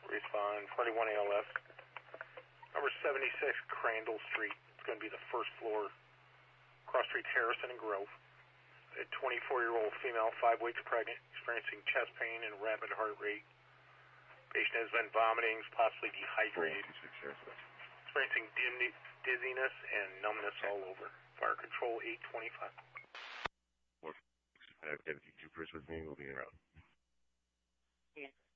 Respond 41 ALS. Number 76 Crandall Street. It's going to be the first floor. Cross Streets Harrison and Grove. A 24-year-old female, 5 weeks pregnant, experiencing chest pain and rapid heart rate. Patient has been vomiting, possibly dehydrated. Experiencing dizziness and numbness all over. Fire control 825. If you two first with me, we'll be around. Yeah.